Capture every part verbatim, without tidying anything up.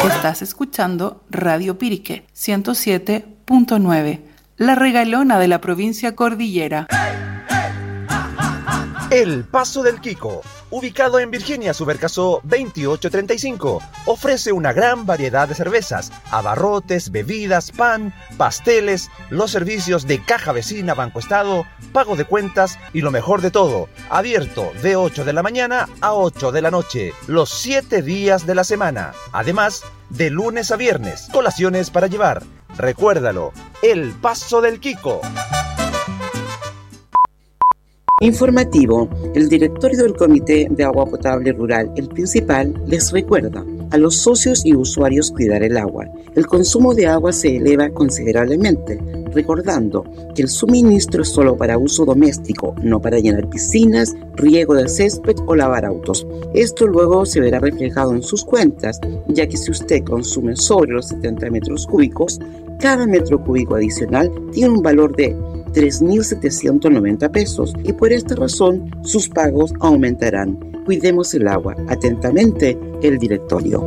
Estás escuchando Radio Pirque ciento siete punto nueve, la regalona de la provincia cordillera. El Paso del Quico, ubicado en Virginia Subercaso veintiocho treinta y cinco, ofrece una gran variedad de cervezas, abarrotes, bebidas, pan, pasteles, los servicios de caja vecina, Banco Estado, pago de cuentas y lo mejor de todo, abierto de ocho de la mañana a ocho de la noche, los siete días de la semana. Además, de lunes a viernes, colaciones para llevar. Recuérdalo, El Paso del Quico. Informativo. El directorio del Comité de Agua Potable Rural, el principal, les recuerda a los socios y usuarios cuidar el agua. El consumo de agua se eleva considerablemente, recordando que el suministro es solo para uso doméstico, no para llenar piscinas, riego de césped o lavar autos. Esto luego se verá reflejado en sus cuentas, ya que si usted consume sobre los setenta metros cúbicos, cada metro cúbico adicional tiene un valor de tres mil setecientos noventa pesos y por esta razón sus pagos aumentarán. Cuidemos el agua. Atentamente, el directorio.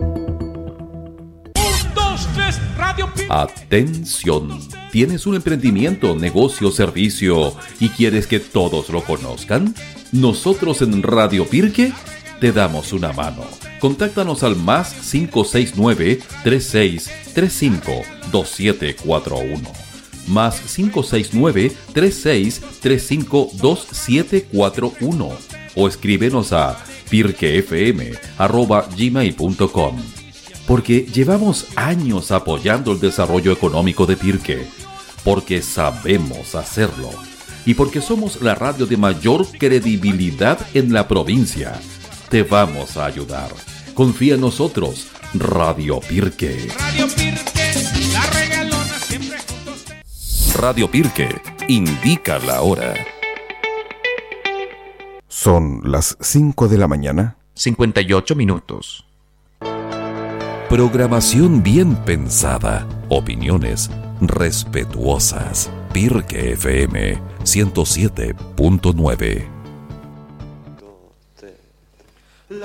Atención. ¿Tienes un emprendimiento, negocio, servicio y quieres que todos lo conozcan? Nosotros en Radio Pirque te damos una mano. Contáctanos al más cinco seis nueve, tres seis tres cinco, dos siete cuatro uno. Más cinco seis nueve, tres seis tres cinco, dos siete cuatro uno o escríbenos a pirquefm arroba gmail punto com. Porque llevamos años apoyando el desarrollo económico de Pirque, porque sabemos hacerlo y porque somos la radio de mayor credibilidad en la provincia. Te vamos a ayudar. Confía en nosotros, Radio Pirque. Radio Pirque, la regalona siempre juntos. Radio Pirque indica la hora. Son las cinco de la mañana. cincuenta y ocho minutos. Programación bien pensada. Opiniones respetuosas. Pirque F M ciento siete punto nueve.